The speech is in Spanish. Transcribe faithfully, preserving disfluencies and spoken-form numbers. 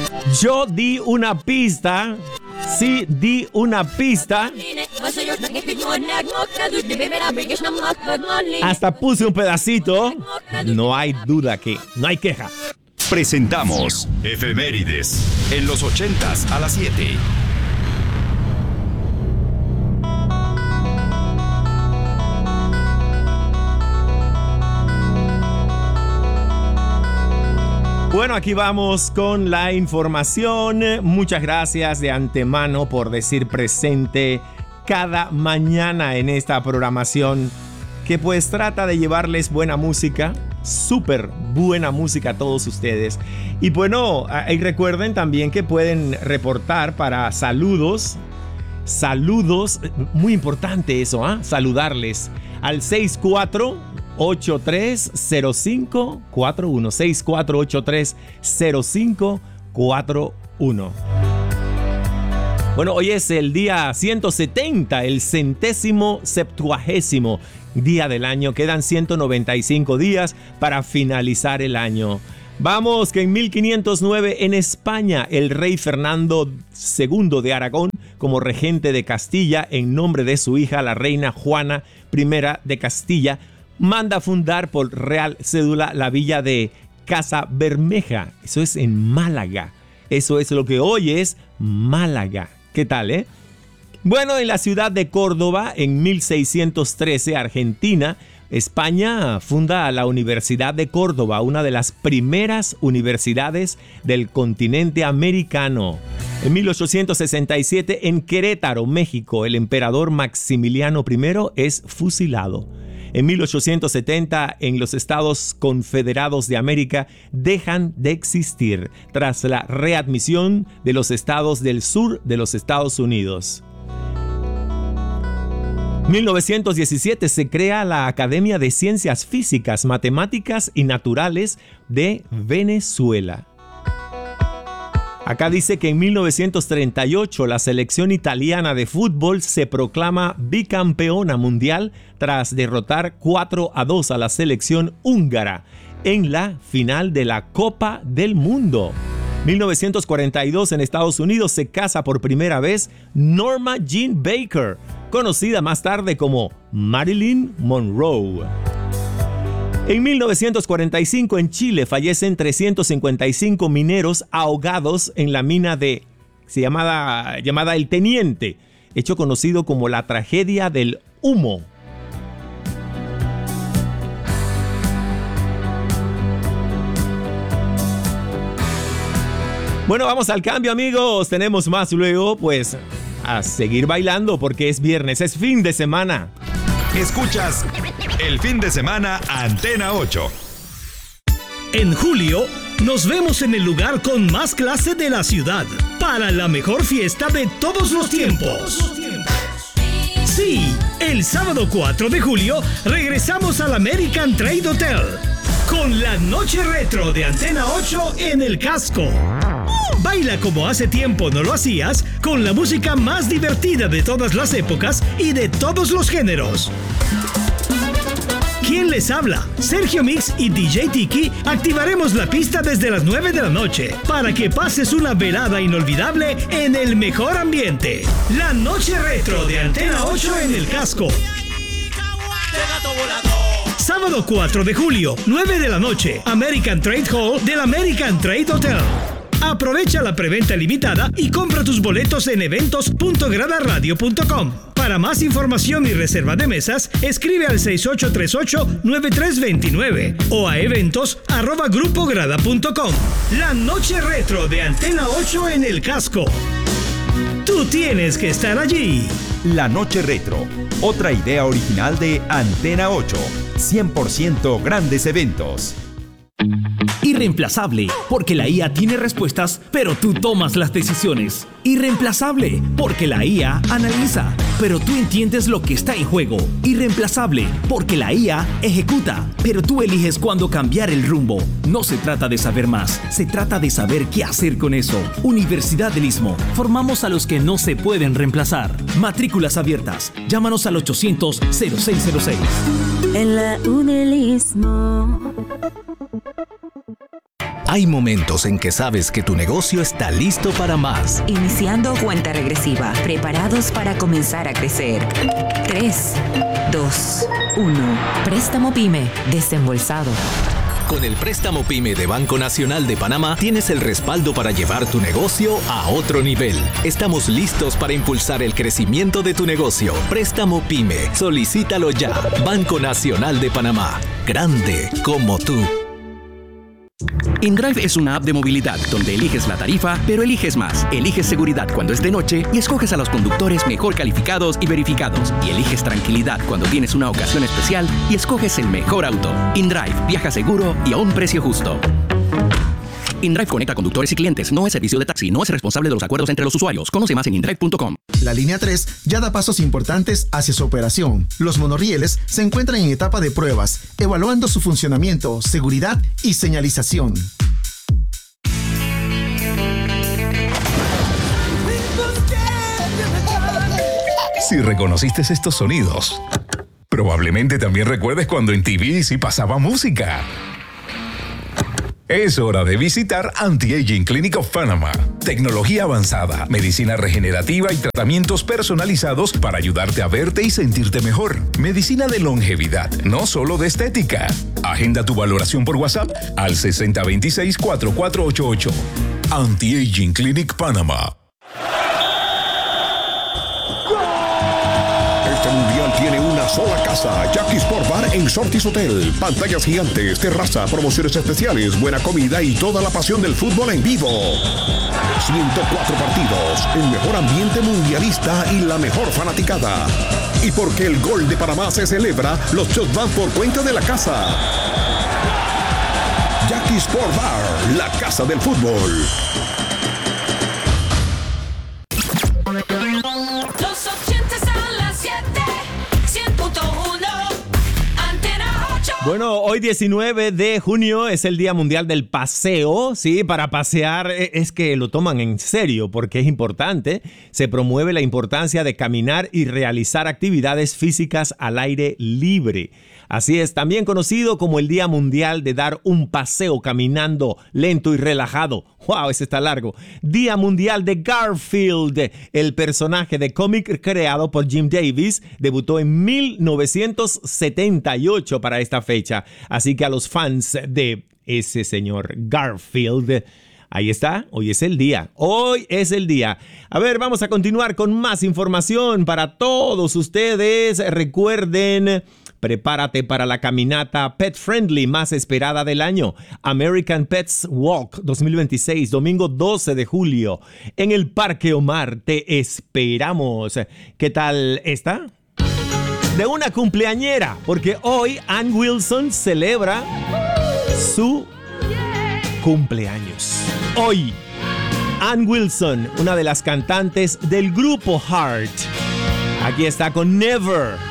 Yo di una pista. Sí, di una pista. Hasta puse un pedacito. No hay duda que no hay queja. Presentamos Efemérides en los ochentas a las siete. Bueno, aquí vamos con la información. Muchas gracias de antemano por decir presente cada mañana en esta programación que pues trata de llevarles buena música, súper buena música a todos ustedes. Y bueno, y recuerden también que pueden reportar para saludos, saludos, muy importante eso, ¿ah? ¿eh? Saludarles al seis cuatro ocho tres cero cinco cuatro uno, seis cuatro ocho tres cero cinco cuatro uno. Bueno, hoy es el día ciento setenta, el centésimo septuagésimo día del año. Quedan ciento noventa y cinco días para finalizar el año. Vamos, que en mil quinientos nueve en España, el rey Fernando segundo de Aragón, como regente de Castilla, en nombre de su hija, la reina Juana primera de Castilla, manda fundar por real cédula la villa de Casa Bermeja. Eso es en Málaga. Eso es lo que hoy es Málaga. ¿Qué tal, eh? Bueno, en la ciudad de Córdoba, en mil seiscientos trece, Argentina, España funda la Universidad de Córdoba, una de las primeras universidades del continente americano. En mil ochocientos sesenta y siete, en Querétaro, México, el emperador Maximiliano primero es fusilado. En mil ochocientos setenta, en los Estados Confederados de América, dejan de existir tras la readmisión de los estados del sur de los Estados Unidos. mil novecientos diecisiete se crea la Academia de Ciencias Físicas, Matemáticas y Naturales de Venezuela. Acá dice que en mil novecientos treinta y ocho la selección italiana de fútbol se proclama bicampeona mundial tras derrotar cuatro a dos a la selección húngara en la final de la Copa del Mundo. mil novecientos cuarenta y dos en Estados Unidos se casa por primera vez Norma Jean Baker, conocida más tarde como Marilyn Monroe. En mil novecientos cuarenta y cinco en Chile fallecen trescientos cincuenta y cinco mineros ahogados en la mina de se llamada, llamada El Teniente, hecho conocido como la tragedia del humo. Bueno, vamos al cambio, amigos. Tenemos más luego, pues a seguir bailando porque es viernes, es fin de semana. Escuchas el fin de semana Antena ocho. En julio, nos vemos en el lugar con más clase de la ciudad para la mejor fiesta de todos los tiempos. Sí, el sábado cuatro de julio regresamos al American Trade Hotel con la noche retro de Antena ocho en el casco. Baila como hace tiempo no lo hacías, con la música más divertida de todas las épocas y de todos los géneros. ¿Quién les habla? Sergio Mix y D J Tiki activaremos la pista desde las nueve de la noche para que pases una velada inolvidable en el mejor ambiente. La noche retro de Antena ocho en el casco. Sábado cuatro de julio, nueve de la noche, American Trade Hall del American Trade Hotel. Aprovecha la preventa limitada y compra tus boletos en eventos punto grada radio punto com. Para más información y reserva de mesas, escribe al seis ocho tres ocho nueve tres dos nueve o a eventos arroba grupo grada punto com. La noche retro de Antena ocho en el casco. Tú tienes que estar allí. La noche retro, otra idea original de Antena ocho. cien por ciento grandes eventos. Irreemplazable, porque la I A tiene respuestas, pero tú tomas las decisiones. Irreemplazable, porque la I A analiza, pero tú entiendes lo que está en juego. Irreemplazable, porque la I A ejecuta, pero tú eliges cuándo cambiar el rumbo. No se trata de saber más, se trata de saber qué hacer con eso. Universidad del Istmo, formamos a los que no se pueden reemplazar. Matrículas abiertas, llámanos al ochocientos cero seis cero seis. En la U del Istmo. Hay momentos en que sabes que tu negocio está listo para más. Iniciando cuenta regresiva, preparados para comenzar a crecer. tres, dos, uno. Préstamo PYME, desembolsado. Con el préstamo PYME de Banco Nacional de Panamá tienes el respaldo para llevar tu negocio a otro nivel. Estamos listos para impulsar el crecimiento de tu negocio. Préstamo PYME. Solicítalo ya. Banco Nacional de Panamá. Grande como tú. InDrive es una app de movilidad donde eliges la tarifa, pero eliges más. Eliges seguridad cuando es de noche y escoges a los conductores mejor calificados y verificados. Y eliges tranquilidad cuando tienes una ocasión especial y escoges el mejor auto. InDrive, viaja seguro y a un precio justo. InDrive conecta conductores y clientes. No es servicio de taxi. No es responsable de los acuerdos entre los usuarios. Conoce más en indrive punto com. La línea tres ya da pasos importantes hacia su operación. Los monorrieles se encuentran en etapa de pruebas, evaluando su funcionamiento, seguridad y señalización. Si reconociste estos sonidos, probablemente también recuerdes cuando en T V sí pasaba música. Es hora de visitar Anti-Aging Clinic of Panama. Tecnología avanzada, medicina regenerativa y tratamientos personalizados para ayudarte a verte y sentirte mejor. Medicina de longevidad, no solo de estética. Agenda tu valoración por WhatsApp al sesenta veintiséis, cuarenta y cuatro ochenta y ocho. Anti-Aging Clinic Panama. Este mundial tiene una sola casa, Jackie Sport Bar en Sortis Hotel. Pantallas gigantes, terraza, promociones especiales, buena comida y toda la pasión del fútbol en vivo. ciento cuatro partidos, el mejor ambiente mundialista y la mejor fanaticada. Y porque el gol de Panamá se celebra, los shots van por cuenta de la casa. Jackie Sport Bar, la casa del fútbol. Bueno, hoy diecinueve de junio es el Día Mundial del Paseo, ¿sí? Para pasear es que lo toman en serio porque es importante. Se promueve la importancia de caminar y realizar actividades físicas al aire libre. Así es, también conocido como el Día Mundial de dar un paseo caminando lento y relajado. ¡Wow! Ese está largo. Día Mundial de Garfield. El personaje de cómic creado por Jim Davis debutó en mil novecientos setenta y ocho para esta fecha. Así que a los fans de ese señor Garfield, ahí está, hoy es el día, hoy es el día. A ver, vamos a continuar con más información para todos ustedes. Recuerden, prepárate para la caminata pet friendly más esperada del año. American Pets Walk dos mil veintiséis, domingo doce de julio, en el Parque Omar. Te esperamos. ¿Qué tal está? De una cumpleañera, porque hoy Ann Wilson celebra su cumpleaños. Hoy, Ann Wilson, una de las cantantes del grupo Heart. Aquí está con Never.